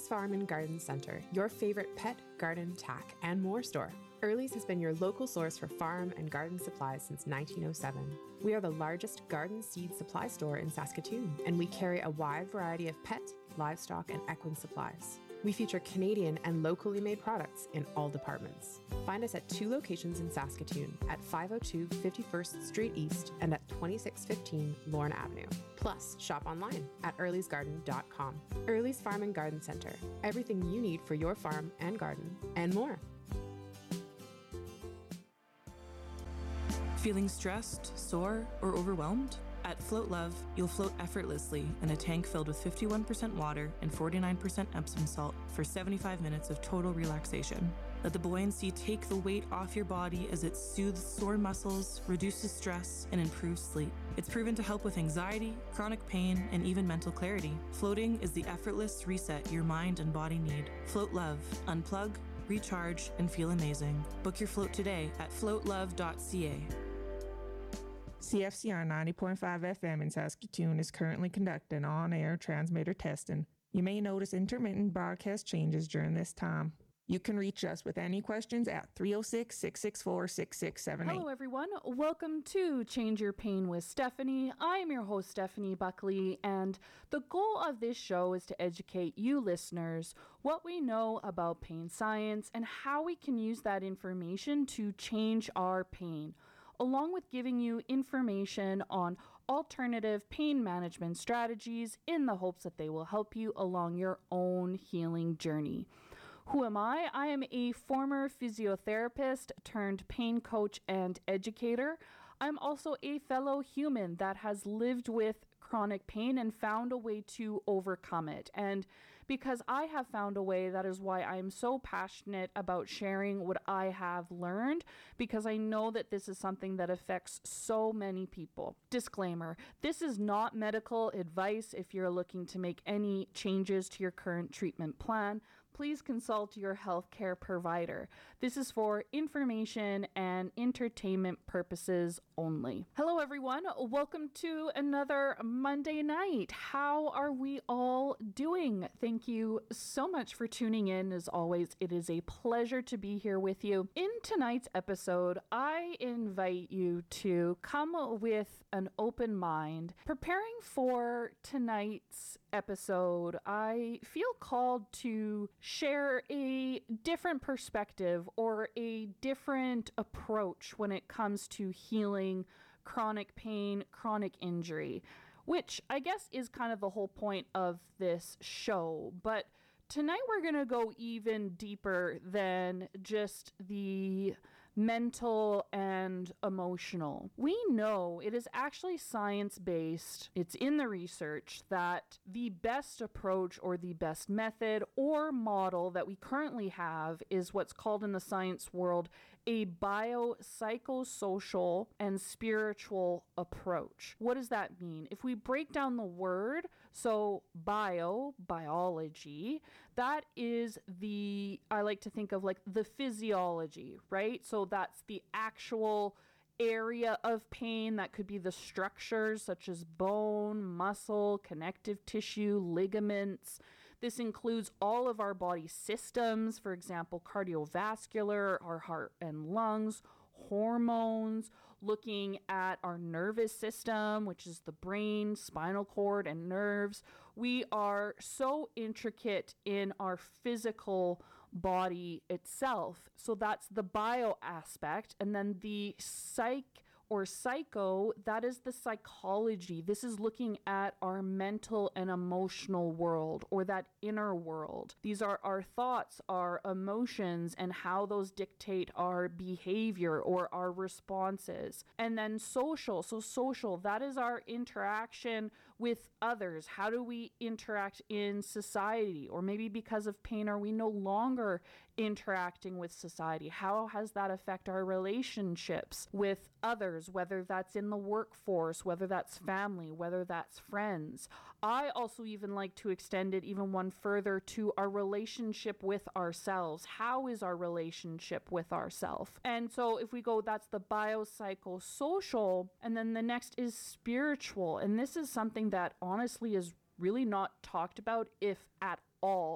Early's Farm and Garden Center, your favorite pet, garden, tack, and more store. Early's has been your local source for farm and garden supplies since 1907. We are the largest garden seed supply store in Saskatoon, and we carry a wide variety of pet, livestock, and equine supplies. We feature Canadian and locally made products in all departments. Find us at 2 locations in Saskatoon, at 502 51st Street East and at 2615 Lorne Avenue. Plus, shop online at earlysgarden.com. Early's Farm and Garden Center. Everything you need for your farm and garden, and more. Feeling stressed, sore, or overwhelmed? At Float Love, you'll float effortlessly in a tank filled with 51% water and 49% Epsom salt for 75 minutes of total relaxation. Let the buoyancy take the weight off your body as it soothes sore muscles, reduces stress, and improves sleep. It's proven to help with anxiety, chronic pain, and even mental clarity. Floating is the effortless reset your mind and body need. Float Love. Unplug, recharge, and feel amazing. Book your float today at floatlove.ca. CFCR 90.5 FM in Saskatoon is currently conducting on-air transmitter testing. You may notice intermittent broadcast changes during this time. You can reach us with any questions at 306-664-6678. Hello, everyone. Welcome to Change Your Pain with Stephanie. I am your host, Stephanie Buckley, and the goal of this show is to educate you listeners what we know about pain science and how we can use that information to change our pain, along with giving you information on alternative pain management strategies in the hopes that they will help you along your own healing journey. Who am I? I am a former physiotherapist turned pain coach and educator. I'm also a fellow human that has lived with chronic pain and found a way to overcome it. And because I have found a way, that is why I'm so passionate about sharing what I have learned, because I know that this is something that affects so many people. Disclaimer, this is not medical advice. If you're looking to make any changes to your current treatment plan, please consult your healthcare provider. This is for information and entertainment purposes only. Hello, everyone. Welcome to another Monday night. How are we all doing? Thank you so much for tuning in. As always, it is a pleasure to be here with you. In tonight's episode, I invite you to come with an open mind. Preparing for tonight's episode, I feel called to share a different perspective or a different approach when it comes to healing chronic pain, chronic injury, which I guess is kind of the whole point of this show. But tonight we're going to go even deeper than just the mental and emotional. We know it is actually science-based. It's in the research that the best approach or the best method or model that we currently have is what's called in the science world a biopsychosocial and spiritual approach. What does that mean? If we break down the word, so biology, that is I like to think of like the physiology, right? So that's the actual area of pain. That could be the structures such as bone, muscle, connective tissue, ligaments. This includes all of our body systems, for example, cardiovascular, our heart and lungs, hormones, looking at our nervous system, which is the brain, spinal cord, and nerves. We are so intricate in our physical body itself. So that's the bio aspect. And then the psycho, that is the psychology. This is looking at our mental and emotional world, or that inner world. These are our thoughts, our emotions, and how those dictate our behavior or our responses. And then social. So social, that is our interaction with others. How do we interact in society? Or maybe because of pain, are we no longer interacting with society? How has that affect our relationships with others, whether that's in the workforce, whether that's family, whether that's friends? I also even like to extend it even one further to our relationship with ourselves. How is our relationship with ourselves? And so if we go, that's the biopsychosocial, and then the next is spiritual. And this is something that honestly is really not talked about, if at all,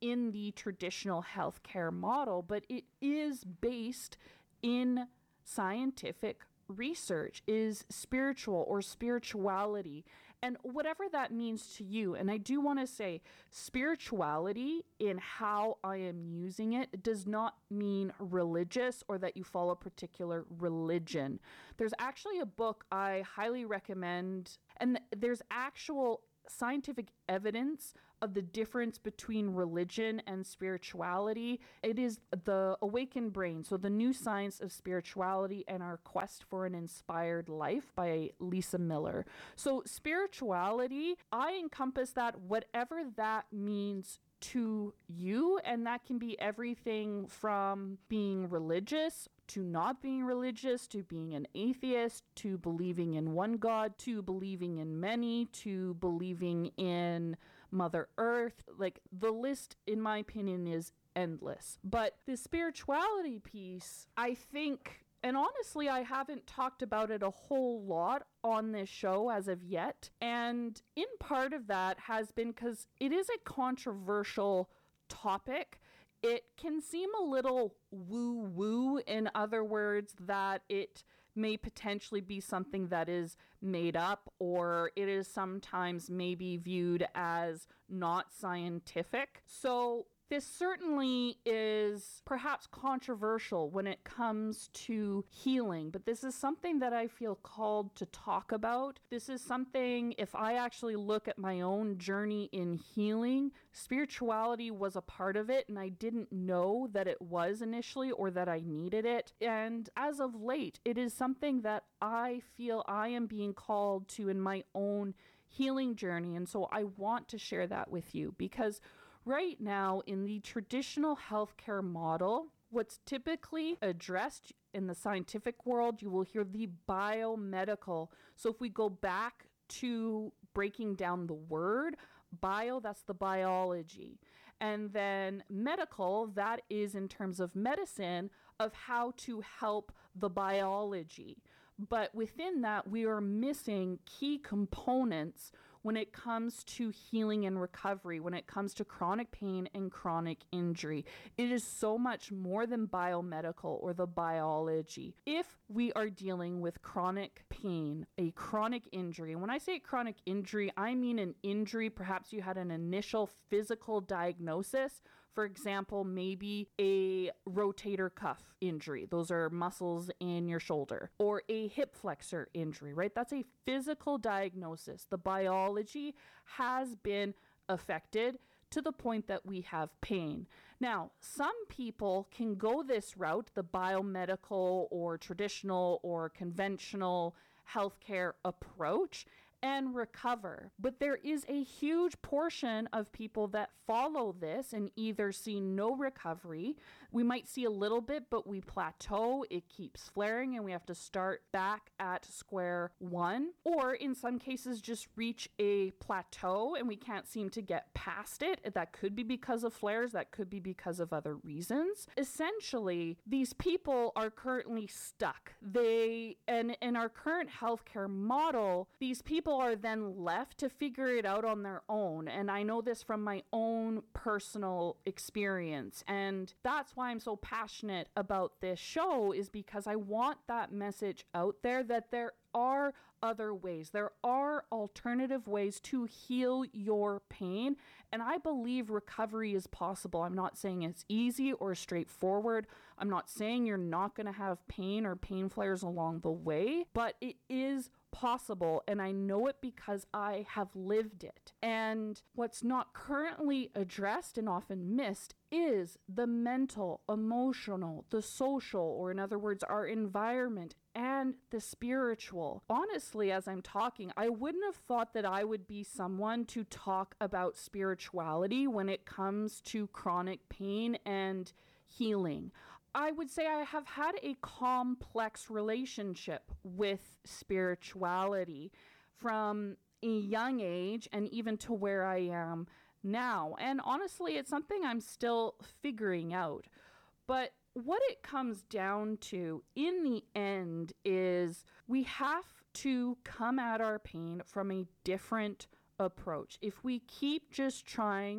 in the traditional healthcare model, but it is based in scientific research, is spiritual or spirituality, and whatever that means to you. And I do want to say spirituality, in how I am using it, does not mean religious or that you follow a particular religion. There's actually a book I highly recommend, and there's actual scientific evidence of the difference between religion and spirituality. It is The Awakened Brain, so the new science of spirituality and our quest for an inspired life, by Lisa Miller. So spirituality, I encompass that, whatever that means to you, and that can be everything from being religious to not being religious, to being an atheist, to believing in one God, to believing in many, to believing in Mother Earth. Like, the list, in my opinion, is endless. But the spirituality piece, I think, and honestly, I haven't talked about it a whole lot on this show as of yet. And in part of that has been because it is a controversial topic. It can seem a little woo-woo, in other words, that it may potentially be something that is made up, or it is sometimes maybe viewed as not scientific. So this certainly is perhaps controversial when it comes to healing, but this is something that I feel called to talk about. This is something, if I actually look at my own journey in healing, spirituality was a part of it, and I didn't know that it was initially, or that I needed it. And as of late, it is something that I feel I am being called to in my own healing journey. And so I want to share that with you, because right now, in the traditional healthcare model, what's typically addressed in the scientific world, you will hear the biomedical. So if we go back to breaking down the word, bio, that's the biology. And then medical, that is in terms of medicine, of how to help the biology. But within that, we are missing key components when it comes to healing and recovery, when it comes to chronic pain and chronic injury. It is so much more than biomedical or the biology. If we are dealing with chronic pain, a chronic injury, and when I say chronic injury, I mean an injury, perhaps you had an initial physical diagnosis. For example, maybe a rotator cuff injury. Those are muscles in your shoulder. Or a hip flexor injury, right? That's a physical diagnosis. The biology has been affected to the point that we have pain. Now, some people can go this route, the biomedical or traditional or conventional healthcare approach, and recover. But there is a huge portion of people that follow this and either see no recovery. We might see a little bit, but we plateau, it keeps flaring, and we have to start back at square one. Or in some cases, just reach a plateau and we can't seem to get past it. That could be because of flares, that could be because of other reasons. Essentially, these people are currently stuck. And in our current healthcare model, these people are then left to figure it out on their own. And I know this from my own personal experience. And that's why I'm so passionate about this show, is because I want that message out there that there are other ways. There are alternative ways to heal your pain. And I believe recovery is possible. I'm not saying it's easy or straightforward. I'm not saying you're not going to have pain or pain flares along the way, but it is possible, and I know it because I have lived it. And what's not currently addressed and often missed is the mental, emotional, the social, or in other words, our environment, and the spiritual. Honestly, as I'm talking, I wouldn't have thought that I would be someone to talk about spirituality when it comes to chronic pain and healing. I would say I have had a complex relationship with spirituality from a young age and even to where I am now. And honestly, it's something I'm still figuring out. But what it comes down to in the end is we have to come at our pain from a different approach. If we keep just trying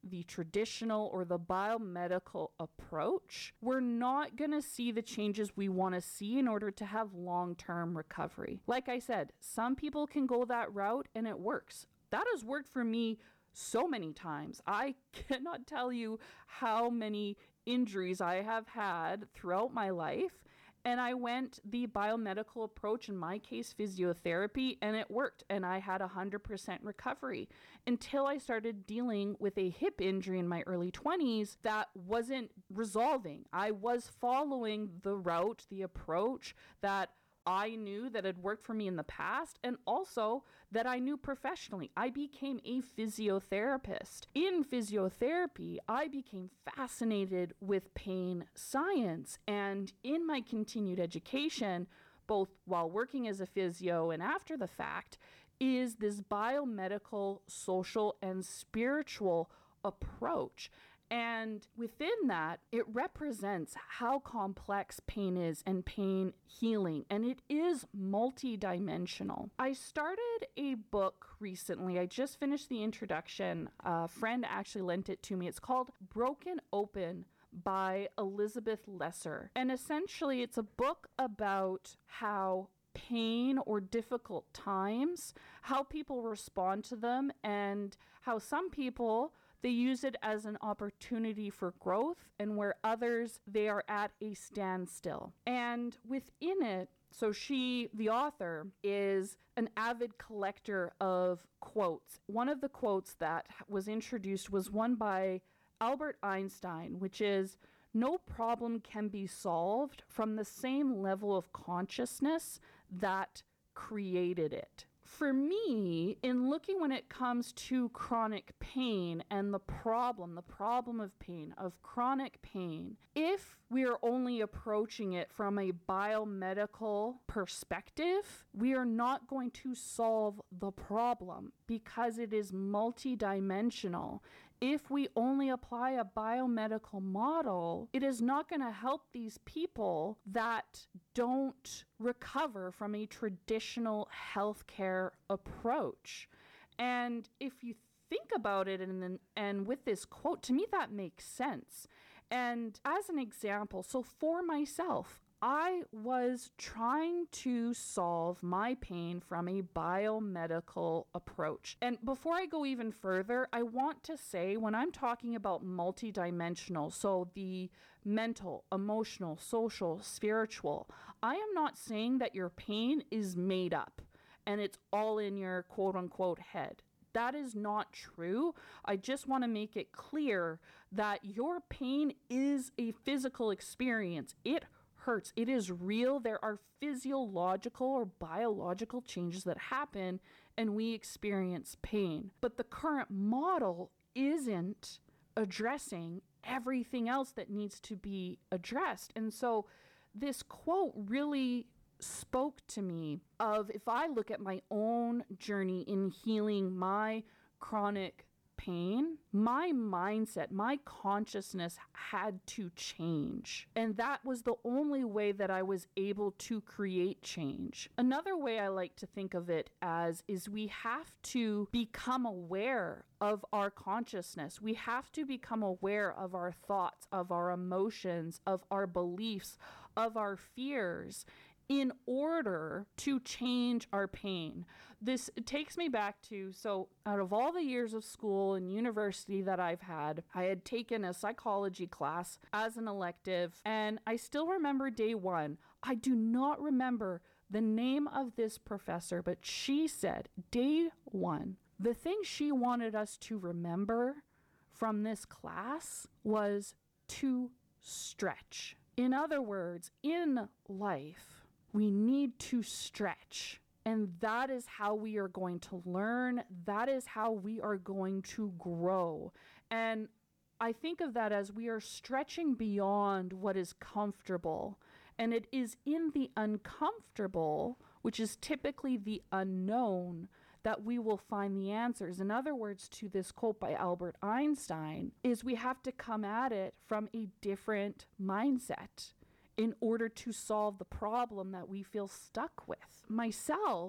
the traditional or the biomedical approach, we're not going to see the changes we want to see in order to have long-term recovery. Like I said, some people can go that route and it works. That has worked for me so many times. I cannot tell you how many injuries I have had throughout my life. And I went the biomedical approach, in my case, physiotherapy, and it worked. And I had 100% recovery until I started dealing with a hip injury in my early 20s that wasn't resolving. I was following the route, the approach that I knew that had worked for me in the past, and also that I knew professionally. I became a physiotherapist. In physiotherapy, I became fascinated with pain science, and in my continued education, both while working as a physio and after the fact, is this biomedical, social, and spiritual approach. And within that, it represents how complex pain is and pain healing, and it is multidimensional. I started a book recently. I just finished the introduction. A friend actually lent it to me. It's called Broken Open by Elizabeth Lesser. And essentially, it's a book about how pain or difficult times, how people respond to them, and how some people, they use it as an opportunity for growth, and where others, they are at a standstill. And within it, so she, the author, is an avid collector of quotes. One of the quotes that was introduced was one by Albert Einstein, which is, "No problem can be solved from the same level of consciousness that created it." For me, in looking when it comes to chronic pain and the problem of pain, of chronic pain, if we are only approaching it from a biomedical perspective, we are not going to solve the problem because it is multidimensional. If we only apply a biomedical model, it is not going to help these people that don't recover from a traditional healthcare approach. And if you think about it, and with this quote, to me that makes sense. And as an example, so for myself, I was trying to solve my pain from a biomedical approach. And before I go even further, I want to say, when I'm talking about multidimensional, so the mental, emotional, social, spiritual, I am not saying that your pain is made up and it's all in your quote unquote head. That is not true. I just want to make it clear that your pain is a physical experience. It hurts. It is real. There are physiological or biological changes that happen and we experience pain. But the current model isn't addressing everything else that needs to be addressed. And so this quote really spoke to me of, if I look at my own journey in healing my chronic pain, my mindset, my consciousness had to change. And that was the only way that I was able to create change. Another way I like to think of it as is we have to become aware of our consciousness. We have to become aware of our thoughts, of our emotions, of our beliefs, of our fears, in order to change our pain. This takes me back to, so out of all the years of school and university that I've had, I had taken a psychology class as an elective, and I still remember day one. I do not remember the name of this professor, but she said, day one, the thing she wanted us to remember from this class was to stretch. In other words, in life, we need to stretch. And that is how we are going to learn. That is how we are going to grow. And I think of that as we are stretching beyond what is comfortable. And it is in the uncomfortable, which is typically the unknown, that we will find the answers. In other words, to this quote by Albert Einstein, is we have to come at it from a different mindset in order to solve the problem that we feel stuck with. Myself,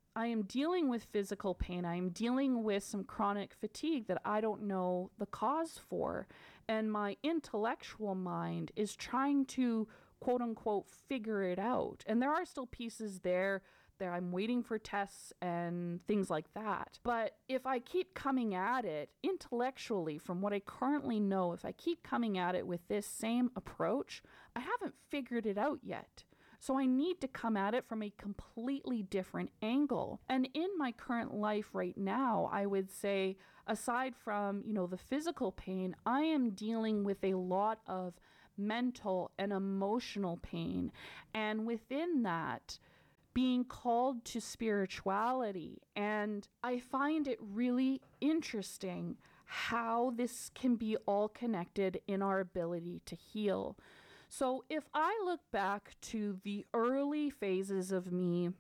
I am dealing with physical pain. I am dealing with some chronic fatigue that I don't know the cause for. And my intellectual mind is trying to, quote unquote, figure it out. And there are still pieces there that I'm waiting for tests and things like that. But if I keep coming at it intellectually from what I currently know, if I keep coming at it with this same approach, I haven't figured it out yet. So I need to come at it from a completely different angle. And in my current life right now, I would say, aside from, the physical pain, I am dealing with a lot of mental and emotional pain. And within that, being called to spirituality. And I find it really interesting how this can be all connected in our ability to heal. So if I look back to the early phases of me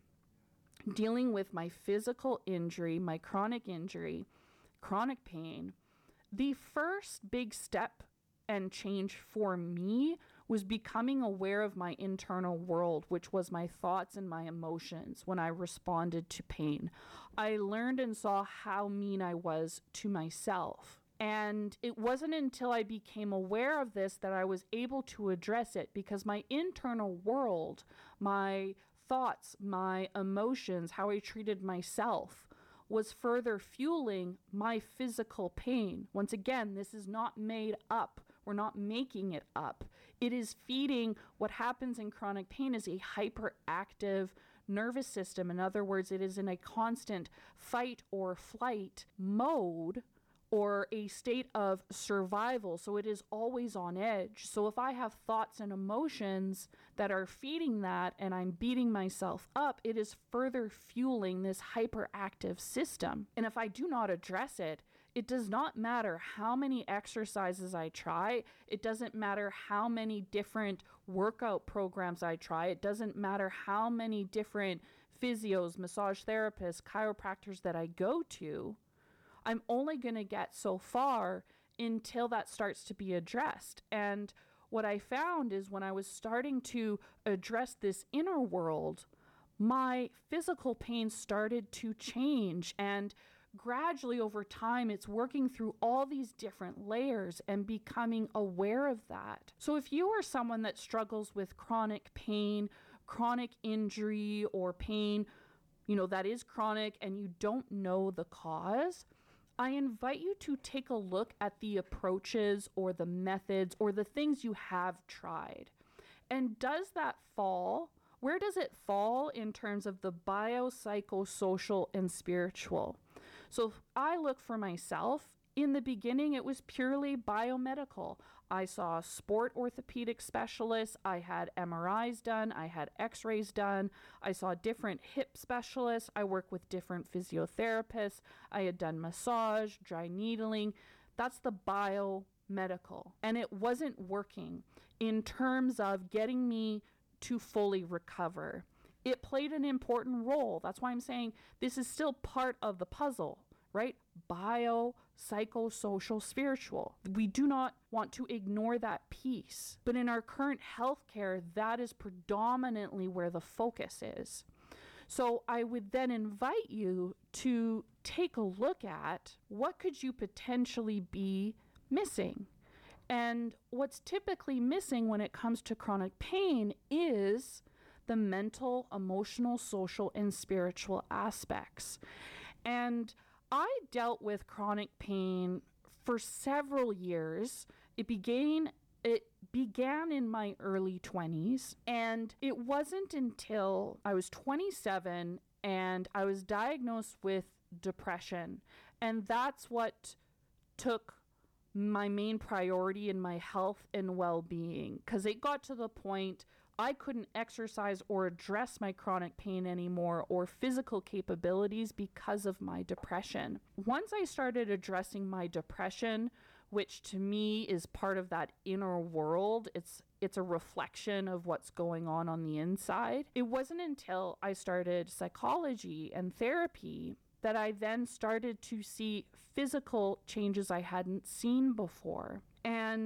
dealing with my physical injury, my chronic injury, chronic pain, the first big step and change for me was becoming aware of my internal world, which was my thoughts and my emotions when I responded to pain. I learned and saw how mean I was to myself. And it wasn't until I became aware of this that I was able to address it, because my internal world, my thoughts, my emotions, how I treated myself was further fueling my physical pain. Once again, this is not made up. We're not making it up. It is feeding what happens in chronic pain is a hyperactive nervous system. In other words, it is in a constant fight or flight mode, or a state of survival. So it is always on edge. So if I have thoughts and emotions that are feeding that and I'm beating myself up, it is further fueling this hyperactive system. And if I do not address it, it does not matter how many exercises I try. It doesn't matter how many different workout programs I try. It doesn't matter how many different physios, massage therapists, chiropractors that I go to. I'm only going to get so far until that starts to be addressed. And what I found is when I was starting to address this inner world, my physical pain started to change. And gradually over time, it's working through all these different layers and becoming aware of that. So if you are someone that struggles with chronic pain, chronic injury, or pain, that is chronic, and you don't know the cause, I invite you to take a look at the approaches or the methods or the things you have tried. And does that fall? Where does it fall in terms of the biopsychosocial and spiritual? So if I look for myself, in the beginning, it was purely biomedical. I saw sport orthopedic specialists. I had MRIs done. I had x-rays done. I saw different hip specialists. I work with different physiotherapists. I had done massage, dry needling. That's the biomedical. And it wasn't working in terms of getting me to fully recover. It played an important role. That's why I'm saying this is still part of the puzzle, right? Psychosocial, spiritual. We do not want to ignore that piece. But in our current healthcare, that is predominantly where the focus is. So I would then invite you to take a look at what could you potentially be missing. And what's typically missing when it comes to chronic pain is the mental, emotional, social, and spiritual aspects. And I dealt with chronic pain for several years. It began in my early 20s, and it wasn't until I was 27 and I was diagnosed with depression. And that's what took my main priority in my health and well-being, because it got to the point I couldn't exercise or address my chronic pain anymore or physical capabilities because of my depression. Once I started addressing my depression, which to me is part of that inner world, it's a reflection of what's going on the inside. It wasn't until I started psychology and therapy that I then started to see physical changes I hadn't seen before. And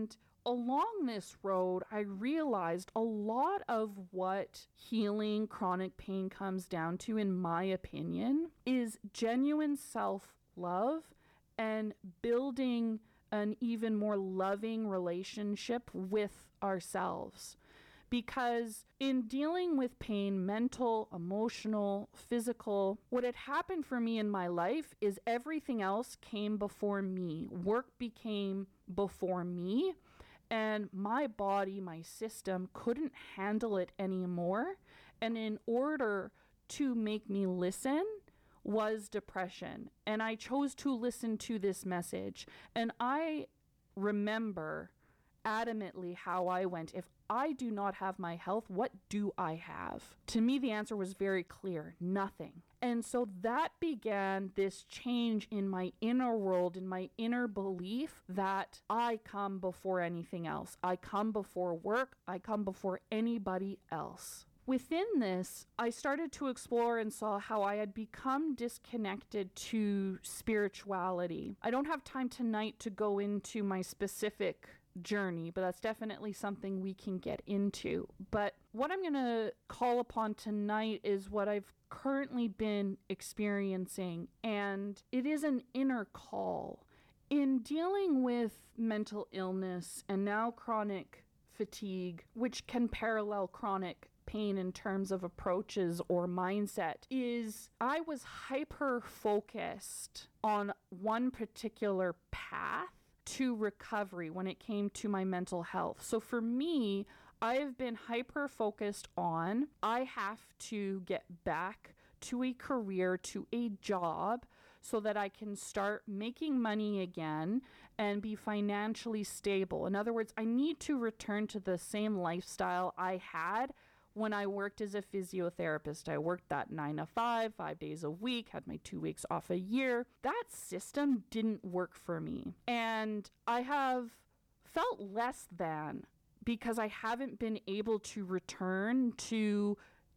along this road, I realized a lot of what healing chronic pain comes down to, in my opinion, is genuine self-love and building an even more loving relationship with ourselves. Because in dealing with pain, mental, emotional, physical, what had happened for me in my life is everything else came before me. Work became before me, and my body, my system couldn't handle it anymore. And in order to make me listen was depression. And I chose to listen to this message. And I remember adamantly how I went, if I do not have my health, what do I have? To me, the answer was very clear, nothing. And so that began this change in my inner world, in my inner belief that I come before anything else. I come before work. I come before anybody else. Within this, I started to explore and saw how I had become disconnected to spirituality. I don't have time tonight to go into my specific journey, but that's definitely something we can get into. But what I'm going to call upon tonight is what I've currently been experiencing, and it is an inner call. In dealing with mental illness and now chronic fatigue, which can parallel chronic pain in terms of approaches or mindset, is I was hyper focused on one particular path to recovery when it came to my mental health. So for me, I have been hyper focused on I have to get back to a career, to a job, so that I can start making money again and be financially stable. In other words, I need to return to the same lifestyle I had when I worked as a physiotherapist. I worked that 9 to 5, 5 days a week, had my 2 weeks off a year. That system didn't work for me. And I have felt less than because I haven't been able to return to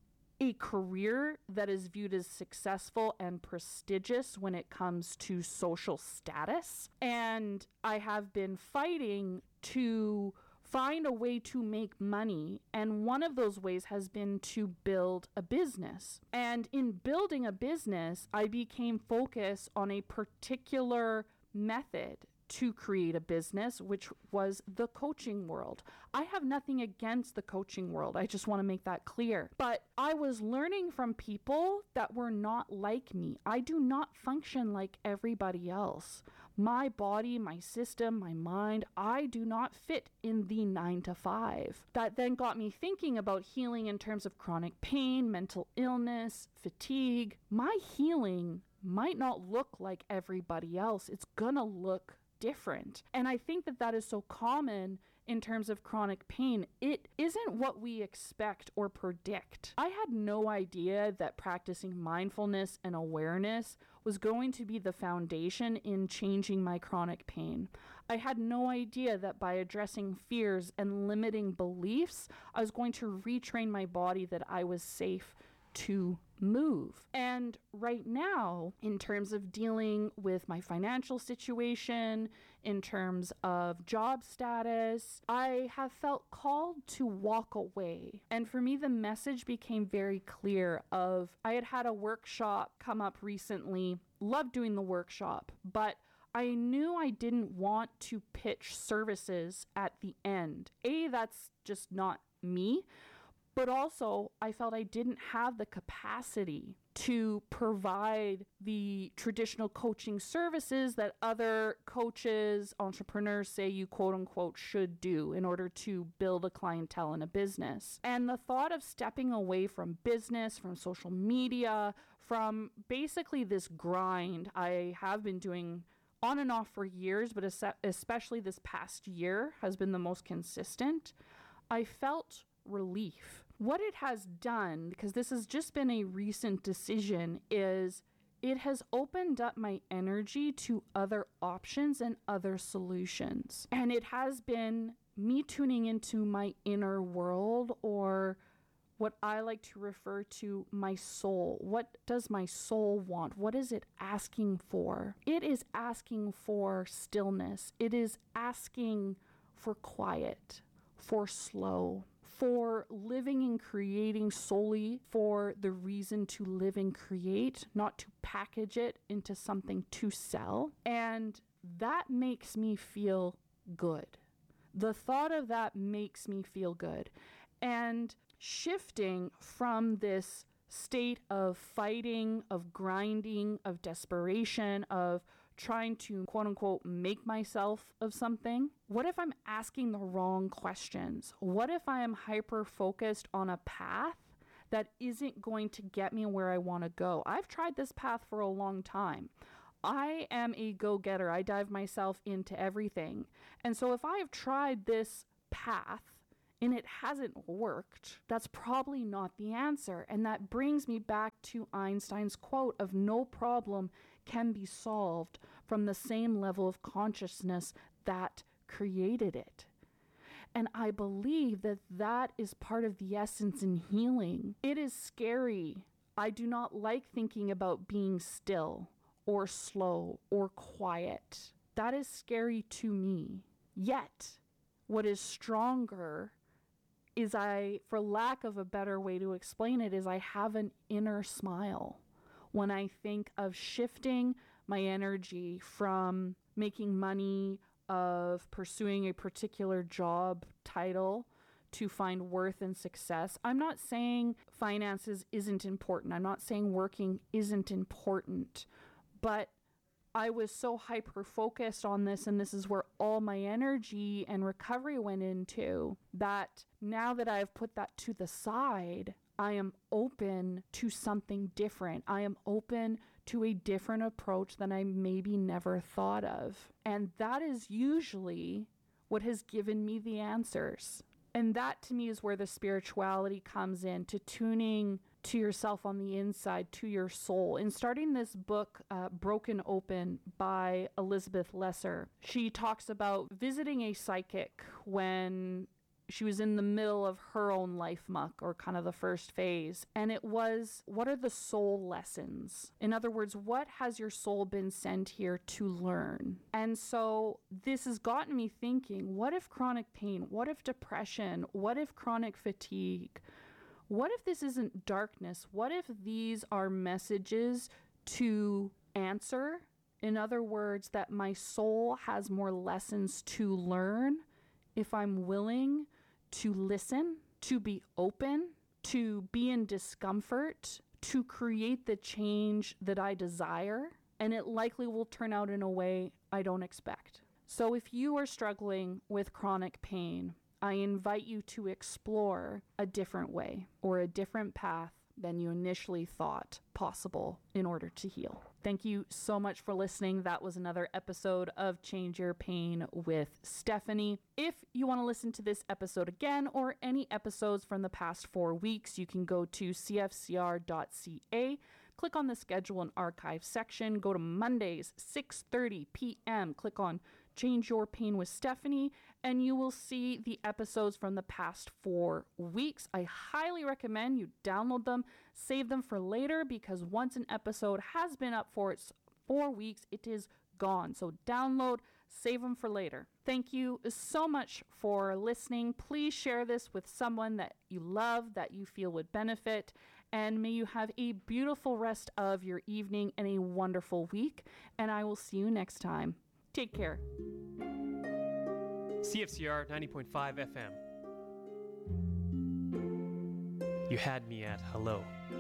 a career that is viewed as successful and prestigious when it comes to social status. And I have been fighting to find a way to make money, and one of those ways has been to build a business. And in building a business, I became focused on a particular method to create a business, which was the coaching world. I have nothing against the coaching world. I just want to make that clear. But I was learning from people that were not like me. I do not function like everybody else. My body, my system, my mind, I do not fit in the 9 to 5. That then got me thinking about healing in terms of chronic pain, mental illness, fatigue. My healing might not look like everybody else. It's gonna look different. And I think that that is so common in terms of chronic pain. It isn't what we expect or predict. I had no idea that practicing mindfulness and awareness was going to be the foundation in changing my chronic pain. I had no idea that by addressing fears and limiting beliefs, I was going to retrain my body that I was safe to move. And right now, in terms of dealing with my financial situation, in terms of job status, I have felt called to walk away. And for me, the message became very clear of, I had a workshop come up recently, loved doing the workshop, but I knew I didn't want to pitch services at the end. That's just not me. But also, I felt I didn't have the capacity to provide the traditional coaching services that other coaches, entrepreneurs say you quote unquote should do in order to build a clientele in a business. And the thought of stepping away from business, from social media, from basically this grind I have been doing on and off for years, but especially this past year has been the most consistent, I felt relief. What it has done, because this has just been a recent decision, is it has opened up my energy to other options and other solutions. And it has been me tuning into my inner world, or what I like to refer to my soul. What does my soul want? What is it asking for? It is asking for stillness. It is asking for quiet, for slow, for living and creating solely for the reason to live and create, not to package it into something to sell. And that makes me feel good. The thought of that makes me feel good. And shifting from this state of fighting, of grinding, of desperation, of trying to quote unquote make myself of something. What if I'm asking the wrong questions? What if I am hyper focused on a path that isn't going to get me where I want to go? I've tried this path for a long time. I am a go-getter. I dive myself into everything. And so if I have tried this path and it hasn't worked, that's probably not the answer. And that brings me back to Einstein's quote of no problem can be solved from the same level of consciousness that created it. And I believe that that is part of the essence in healing. It is scary. I do not like thinking about being still or slow or quiet. That is scary to me. Yet, what is stronger is for lack of a better way to explain it, is I have an inner smile when I think of shifting my energy from making money, of pursuing a particular job title to find worth and success. I'm not saying finances isn't important. I'm not saying working isn't important, but I was so hyper focused on this, and this is where all my energy and recovery went into, that now that I've put that to the side, I am open to something different. I am open to a different approach than I maybe never thought of. And that is usually what has given me the answers. And that to me is where the spirituality comes in, to tuning to yourself on the inside, to your soul. In starting this book, Broken Open by Elizabeth Lesser, she talks about visiting a psychic when she was in the middle of her own life muck, or kind of the first phase. And it was, what are the soul lessons? In other words, what has your soul been sent here to learn? And so this has gotten me thinking, what if chronic pain? What if depression? What if chronic fatigue? What if this isn't darkness? What if these are messages to answer? In other words, that my soul has more lessons to learn if I'm willing to listen, to be open, to be in discomfort, to create the change that I desire, and it likely will turn out in a way I don't expect. So if you are struggling with chronic pain, I invite you to explore a different way or a different path than you initially thought possible in order to heal. Thank you so much for listening. That was another episode of Change Your Pain with Stephanie. If you want to listen to this episode again or any episodes from the past 4 weeks, you can go to cfcr.ca, click on the schedule and archive section, go to Mondays, 6:30 p.m., click on Change Your Pain with Stephanie, and you will see the episodes from the past 4 weeks. I highly recommend you download them, save them for later, because once an episode has been up for its 4 weeks, it is gone. So download, save them for later. Thank you so much for listening. Please share this with someone that you love, that you feel would benefit, and may you have a beautiful rest of your evening and a wonderful week, and I will see you next time. Take care. CFCR 90.5 FM. You had me at hello.